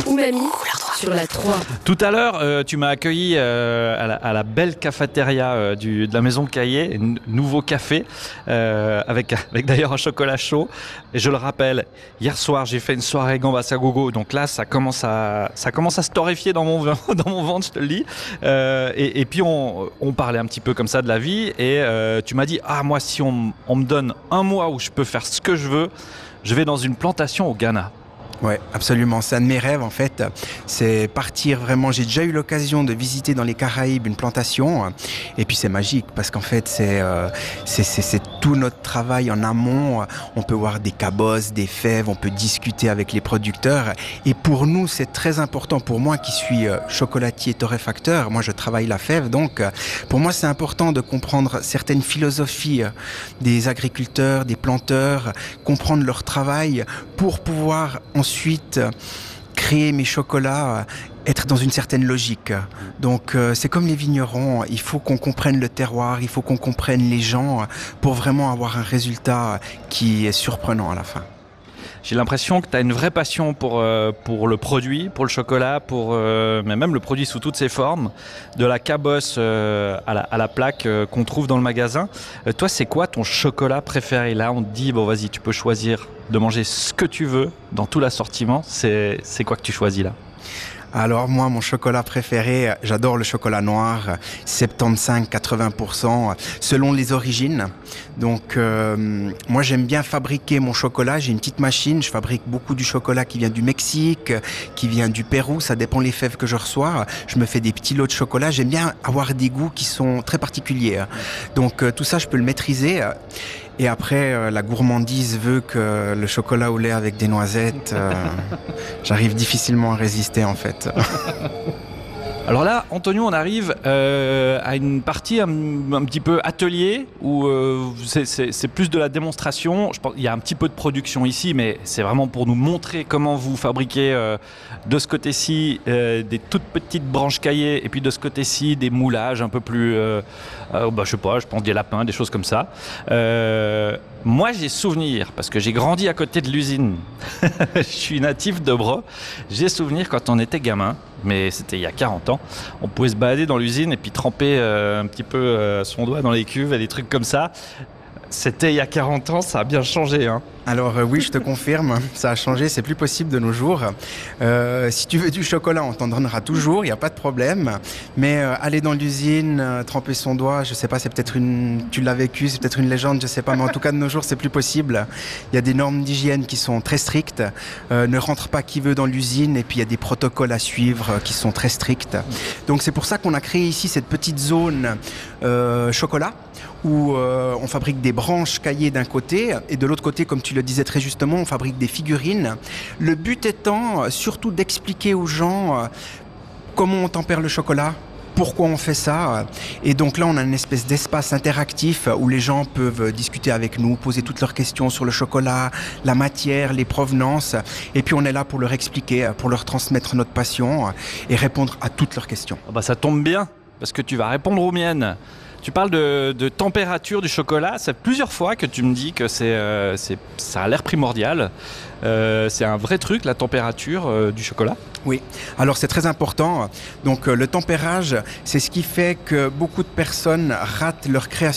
Umami sur la 3. Tout à l'heure, tu m'as accueilli à la belle cafétéria de la Maison Caillé, nouveau café, avec d'ailleurs un chocolat chaud. Et je le rappelle, hier soir, j'ai fait une soirée gambas à gogo. Donc là, ça commence à se torréfier dans mon ventre, je te le dis. Et puis, on parlait un petit peu comme ça de la vie. Et tu m'as dit, moi, si on me donne un mois où je peux faire ce que je veux, je vais dans une plantation au Ghana. Oui, absolument. C'est un de mes rêves, en fait. C'est partir vraiment. J'ai déjà eu l'occasion de visiter dans les Caraïbes une plantation. Et puis, c'est magique parce qu'en fait, c'est tout notre travail en amont. On peut voir des cabosses, des fèves. On peut discuter avec les producteurs. Et pour nous, c'est très important. Pour moi qui suis chocolatier torréfacteur, moi, je travaille la fève. Donc, pour moi, c'est important de comprendre certaines philosophies des agriculteurs, des planteurs, comprendre leur travail pour pouvoir ensuite créer mes chocolats, être dans une certaine logique. Donc c'est comme les vignerons, il faut qu'on comprenne le terroir, il faut qu'on comprenne les gens pour vraiment avoir un résultat qui est surprenant à la fin. J'ai l'impression que tu as une vraie passion pour le produit, pour le chocolat, mais même le produit sous toutes ses formes, de la cabosse à la plaque qu'on trouve dans le magasin. Toi, c'est quoi ton chocolat préféré? Là, on te dit, bon, vas-y, tu peux choisir de manger ce que tu veux dans tout l'assortiment. C'est quoi que tu choisis là? Alors moi, mon chocolat préféré, j'adore le chocolat noir, 75-80%, selon les origines. Donc moi, j'aime bien fabriquer mon chocolat. J'ai une petite machine, je fabrique beaucoup du chocolat qui vient du Mexique, qui vient du Pérou, ça dépend les fèves que je reçois. Je me fais des petits lots de chocolat. J'aime bien avoir des goûts qui sont très particuliers. Donc tout ça, je peux le maîtriser. Et après, la gourmandise veut que le chocolat au lait avec des noisettes, j'arrive difficilement à résister en fait. Alors là, Antonio, on arrive à une partie un petit peu atelier où c'est plus de la démonstration. Je pense qu'il y a un petit peu de production ici, mais c'est vraiment pour nous montrer comment vous fabriquez de ce côté-ci des toutes petites branches caillées et puis de ce côté-ci des moulages un peu plus, je sais pas, je pense des lapins, des choses comme ça. Moi, j'ai souvenir, parce que j'ai grandi à côté de l'usine. Je suis natif de Breux. J'ai souvenir quand on était gamin, mais c'était il y a 40 ans, on pouvait se balader dans l'usine et puis tremper un petit peu son doigt dans les cuves et des trucs comme ça. C'était il y a 40 ans, ça a bien changé, hein. Alors oui, je te confirme, ça a changé, c'est plus possible de nos jours. Si tu veux du chocolat, on t'en donnera toujours, il n'y a pas de problème. Mais aller dans l'usine, tremper son doigt, je sais pas, c'est peut-être tu l'as vécu, c'est peut-être une légende, je sais pas, mais en tout cas de nos jours, c'est plus possible. Il y a des normes d'hygiène qui sont très strictes. Ne rentre pas qui veut dans l'usine, et puis il y a des protocoles à suivre qui sont très stricts. Donc c'est pour ça qu'on a créé ici cette petite zone chocolat, où on fabrique des branches caillées d'un côté, et de l'autre côté, comme tu le disais très justement, on fabrique des figurines. Le but étant surtout d'expliquer aux gens comment on tempère le chocolat, pourquoi on fait ça. Et donc là, on a une espèce d'espace interactif où les gens peuvent discuter avec nous, poser toutes leurs questions sur le chocolat, la matière, les provenances. Et puis on est là pour leur expliquer, pour leur transmettre notre passion et répondre à toutes leurs questions. Ça tombe bien, parce que tu vas répondre aux miennes. Tu parles de température du chocolat. C'est plusieurs fois que tu me dis que ça a l'air primordial. C'est un vrai truc, la température du chocolat? Oui, alors c'est très important. Donc le tempérage, c'est ce qui fait que beaucoup de personnes ratent leur création